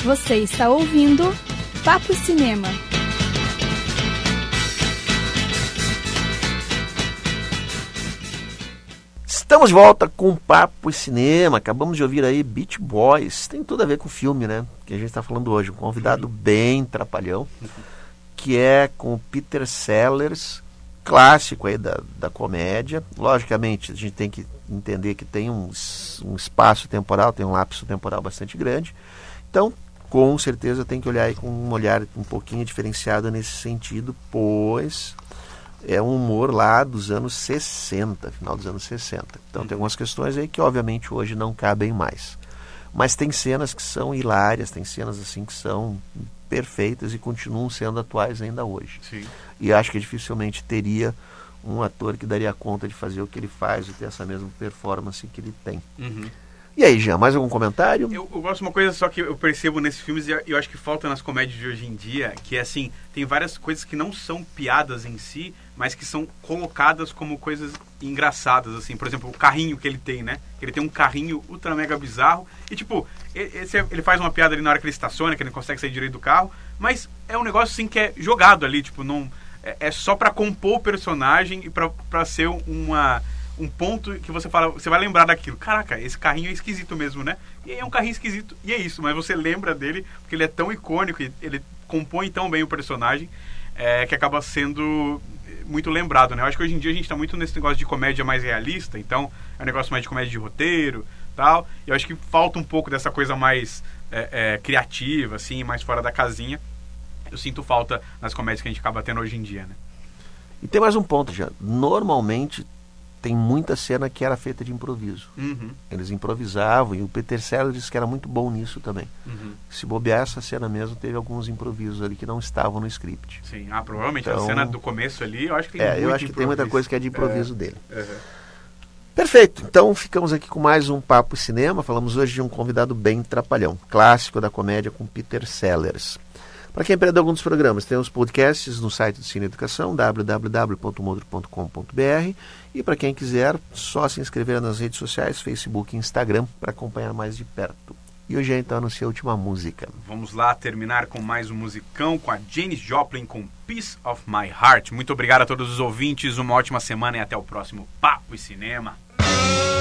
Você está ouvindo Papo Cinema. Estamos de volta com Papo Cinema. Acabamos de ouvir aí Beach Boys. Tem tudo a ver com o filme, né? Que a gente está falando hoje. Um convidado bem trapalhão, que é com o Peter Sellers, clássico aí da comédia. Logicamente, a gente tem que entender que tem um espaço temporal, tem um lapso temporal bastante grande. Então, com certeza tem que olhar aí com um olhar um pouquinho diferenciado nesse sentido, pois é um humor lá dos anos 60, final dos anos 60. Então tem algumas questões aí que obviamente hoje não cabem mais. Mas tem cenas que são hilárias, tem cenas assim que são perfeitas e continuam sendo atuais ainda hoje. Sim. E acho que dificilmente teria um ator que daria conta de fazer o que ele faz e ter essa mesma performance que ele tem. Uhum. E aí, Jean, mais algum comentário? Eu gosto de uma coisa só que eu percebo nesses filmes e eu acho que falta nas comédias de hoje em dia, que é assim, tem várias coisas que não são piadas em si, mas que são colocadas como coisas engraçadas, assim. Por exemplo, o carrinho que ele tem, né? Ele tem um carrinho ultra mega bizarro e, tipo, ele faz uma piada ali na hora que ele estaciona, que ele não consegue sair direito do carro, mas é um negócio, assim, que é jogado ali, tipo, não... É só pra compor o personagem e pra ser um ponto que você fala, você vai lembrar daquilo. Caraca, esse carrinho é esquisito mesmo, né? E é um carrinho esquisito, e é isso. Mas você lembra dele, porque ele é tão icônico, e ele compõe tão bem o personagem, que acaba sendo muito lembrado, né? Eu acho que hoje em dia a gente tá muito nesse negócio de comédia mais realista, então é um negócio mais de comédia de roteiro, tal. E eu acho que falta um pouco dessa coisa mais criativa, assim, mais fora da casinha. Eu sinto falta nas comédias que a gente acaba tendo hoje em dia, né? E tem mais um ponto, já. Normalmente tem muita cena que era feita de improviso. Uhum. Eles improvisavam e o Peter Sellers disse que era muito bom nisso também. Uhum. Se bobear essa cena mesmo, teve alguns improvisos ali que não estavam no script. Sim, provavelmente então, a cena do começo ali, eu acho que tem muita coisa que é de improviso dele. Uhum. Perfeito, então ficamos aqui com mais um Papo Cinema. Falamos hoje de um convidado bem trapalhão, clássico da comédia com Peter Sellers. Para quem perdeu algum dos programas, tem os podcasts no site do Cine Educação, www.modro.com.br, e para quem quiser, só se inscrever nas redes sociais, Facebook e Instagram, para acompanhar mais de perto. E hoje então anuncia a última música. Vamos lá terminar com mais um musicão com a Janis Joplin com Piece of My Heart. Muito obrigado a todos os ouvintes, uma ótima semana e até o próximo Papo e Cinema.